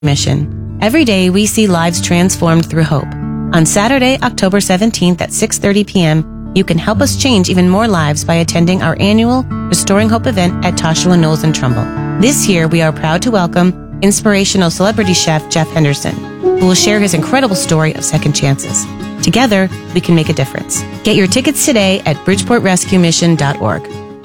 Mission. Every day we see lives transformed through hope. On Saturday, October 17th at 6:30 p.m., you can help us change even more lives by attending our annual Restoring Hope event at Toshua Knolls in Trumbull. This year, we are proud to welcome inspirational celebrity chef Jeff Henderson, who will share his incredible story of second chances. Together, we can make a difference. Get your tickets today at bridgeportrescuemission.org.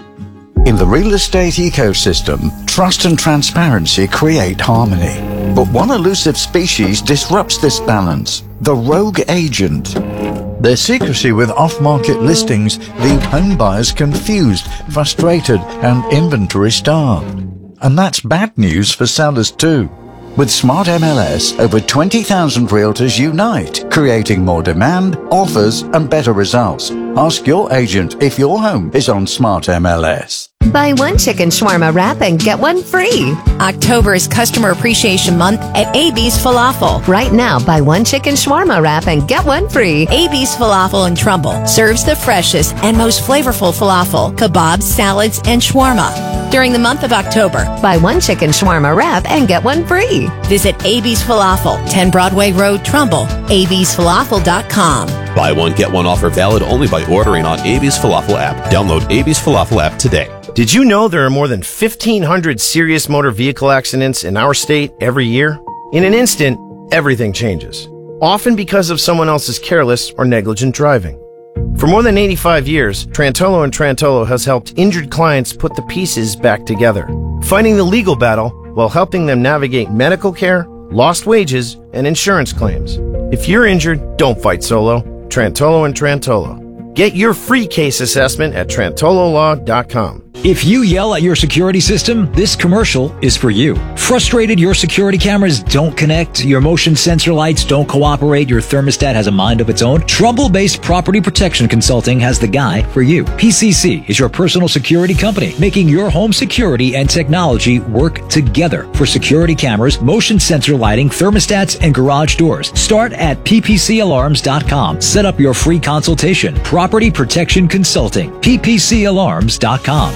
In the real estate ecosystem, trust and transparency create harmony. But one elusive species disrupts this balance: the rogue agent. Their secrecy with off-market listings leave home buyers confused, frustrated, and inventory-starved. And that's bad news for sellers too. With Smart MLS, over 20,000 realtors unite, creating more demand, offers, and better results. Ask your agent if your home is on Smart MLS. Buy one chicken shawarma wrap and get one free. October is Customer Appreciation Month at AB's Falafel. Right now, buy one chicken shawarma wrap and get one free. AB's Falafel in Trumbull serves the freshest and most flavorful falafel, kebabs, salads, and shawarma. During the month of October, buy one chicken shawarma wrap and get one free. Visit AB's Falafel, 10 Broadway Road, Trumbull, absfalafel.com. Buy one, get one offer valid only by ordering on AB's Falafel app. Download AB's Falafel app today. Did you know there are more than 1,500 serious motor vehicle accidents in our state every year? In an instant, everything changes, often because of someone else's careless or negligent driving. For more than 85 years, Trantolo & Trantolo has helped injured clients put the pieces back together, fighting the legal battle while helping them navigate medical care, lost wages, and insurance claims. If you're injured, don't fight solo. Trantolo & Trantolo. Get your free case assessment at trantololaw.com. If you yell at your security system, this commercial is for you. Frustrated your security cameras don't connect, your motion sensor lights don't cooperate, your thermostat has a mind of its own? Trumbull-based Property Protection Consulting has the guy for you. PCC is your personal security company, making your home security and technology work together for security cameras, motion sensor lighting, thermostats, and garage doors. Start at ppcalarms.com. Set up your free consultation. Property Protection Consulting, ppcalarms.com.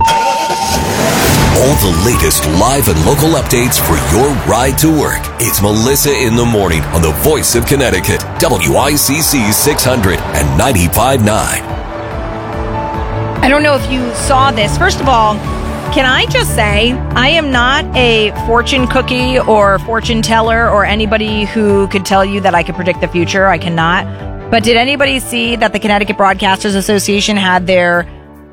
All the latest live and local updates for your ride to work. It's Melissa in the Morning on the Voice of Connecticut, WICC 600 and 95.9. I don't know if you saw this. First of all, can I just say, I am not a fortune cookie or fortune teller or anybody who could tell you that I could predict the future. I cannot. But did anybody see that the Connecticut Broadcasters Association had their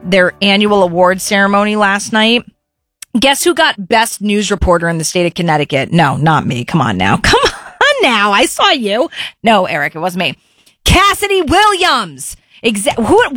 annual awards ceremony last night? Guess who got best news reporter in the state of Connecticut? No, not me. Come on now. Come on now. I saw you. No, Eric, it wasn't me. Cassidy Williams. Who did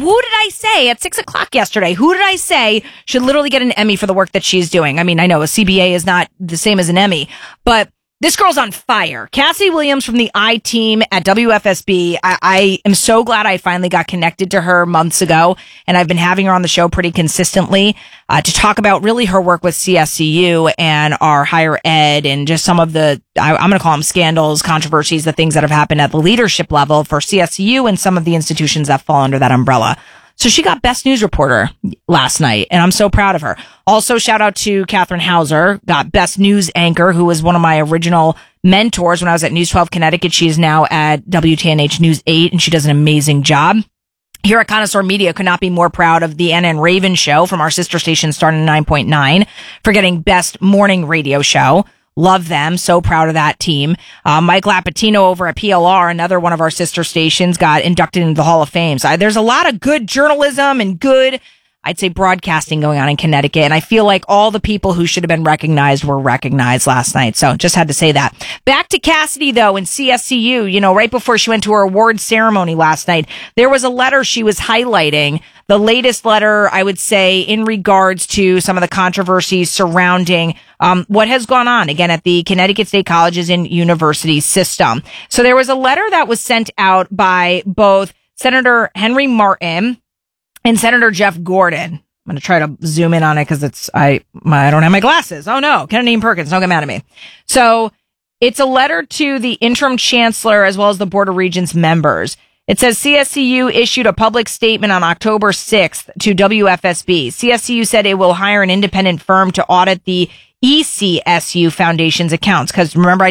I say at 6:00 yesterday? Who did I say should literally get an Emmy for the work that she's doing? I mean, I know a CBA is not the same as an Emmy, but this girl's on fire. Cassidy Williams from the I-Team at WFSB. I am so glad I finally got connected to her months ago, and I've been having her on the show pretty consistently to talk about really her work with CSCU and our higher ed and just some of the, I'm going to call them scandals, controversies, the things that have happened at the leadership level for CSCU and some of the institutions that fall under that umbrella. So she got Best News Reporter last night, and I'm so proud of her. Also, shout out to Catherine Hauser, got Best News Anchor, who was one of my original mentors when I was at News 12 Connecticut. She is now at WTNH News 8, and she does an amazing job. Here at Connoisseur Media, could not be more proud of the Anna and Raven show from our sister station, Star 9.9, for getting Best Morning Radio Show. Love them. So proud of that team. Mike Lapatino over at PLR, another one of our sister stations, got inducted into the Hall of Fame. So there's a lot of good journalism and good, I'd say, broadcasting going on in Connecticut. And I feel like all the people who should have been recognized were recognized last night. So just had to say that. Back to Cassidy, though, in CSCU, right before she went to her awards ceremony last night, there was a letter she was highlighting. The latest letter, I would say, in regards to some of the controversies surrounding what has gone on, again, at the Connecticut State Colleges and Universities system. So there was a letter that was sent out by both Senator Henry Martin and Senator Jeff Gordon. I'm going to try to zoom in on it because I don't have my glasses. Oh no, Kennedy and Perkins, don't get mad at me. So it's a letter to the interim chancellor as well as the Board of Regents members. It says CSCU issued a public statement on October 6th to WFSB. CSCU said it will hire an independent firm to audit the ECSU Foundation's accounts. Because remember,